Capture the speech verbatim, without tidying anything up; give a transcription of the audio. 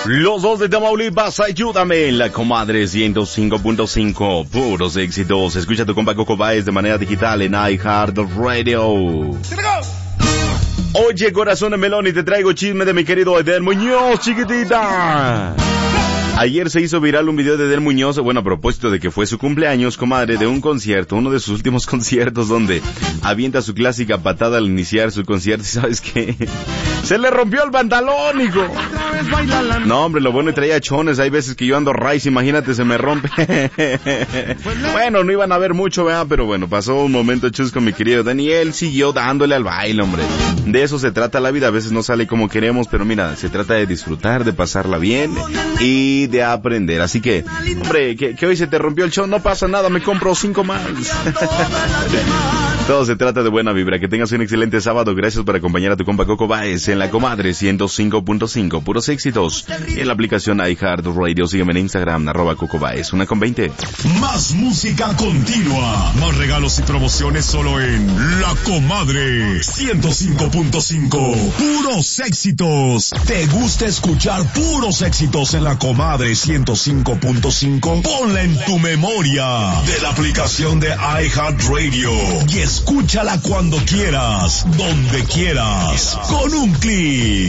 Los dos de Tamaulipas, ayúdame. La comadre ciento cinco punto cinco, puros éxitos. Escucha tu compa Coco Baez de manera digital en iHeartRadio. Oye, corazón de melón, y te traigo chisme de mi querido Edel Muñoz, chiquitita. Ayer se hizo viral un video de Edel Muñoz, bueno, a propósito de que fue su cumpleaños, comadre, de un concierto, uno de sus últimos conciertos, donde avienta su clásica patada al iniciar su concierto. ¿Y sabes qué? Se le rompió el pantalón, hijo. No, hombre, lo bueno, y traía chones. Hay veces que yo ando rice, imagínate, se me rompe. Bueno, no iban a ver mucho, ¿verdad? Pero bueno, pasó un momento chusco, mi querido Daniel. Siguió dándole al baile, hombre. De eso se trata la vida. A veces no sale como queremos, pero mira, se trata de disfrutar, de pasarla bien y de aprender. Así que, hombre, que, que hoy se te rompió el show, no pasa nada, me compro cinco más. Todo se trata de buena vibra. Que tengas un excelente sábado. Gracias por acompañar a tu compa Coco Baez en la comadre ciento cinco punto cinco, puros éxitos. Y en la aplicación iHeartRadio, sígueme en Instagram, arroba Coco Baez, una con veinte. Más música continua, más regalos y promociones solo en La Comadre ciento cinco punto cinco, puros éxitos. ¿Te gusta escuchar puros éxitos en La Comadre ciento cinco punto cinco? Ponla en tu memoria de la aplicación de iHeartRadio y escúchala cuando quieras, donde quieras, con un clic.